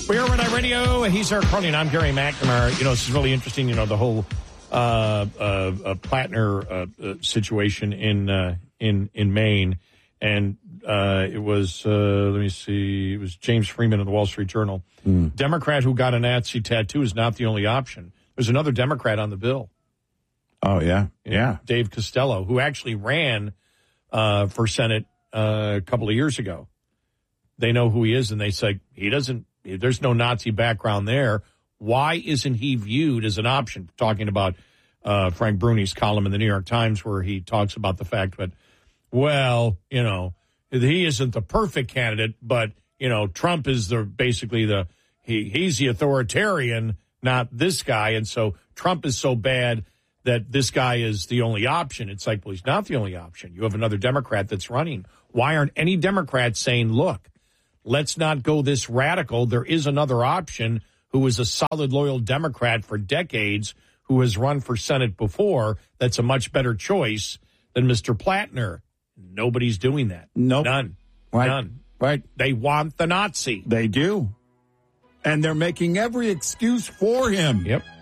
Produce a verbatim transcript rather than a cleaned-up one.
We are Red Eye Radio. He's Eric Carney, and I'm Gary McNamara. You know, this is really interesting. You know, the whole uh, uh, uh, Plattner uh, uh, situation in uh, in in Maine, and uh, it was uh, let me see, it was James Freeman of the Wall Street Journal. Mm. Democrat who got a Nazi tattoo is not the only option. There's another Democrat on the bill. Oh yeah, yeah, Dave Costello, who actually ran uh, for Senate uh, a couple of years ago. They know who he is, and they say he doesn't. There's no Nazi background there. Why isn't he viewed as an option? Talking about uh, Frank Bruni's column in the New York Times where he talks about the fact that, well, you know, he isn't the perfect candidate, but, you know, Trump is the basically the he he's the authoritarian, not this guy. And so Trump is so bad that this guy is the only option. It's like, well, he's not the only option. You have another Democrat that's running. Why aren't any Democrats saying, look, let's not go this radical. There is another option who is a solid, loyal Democrat for decades who has run for Senate before. That's a much better choice than Mister Plattner. Nobody's doing that. Nope. None. Right. None. Right. They want the Nazi. They do. And they're making every excuse for him. Yep.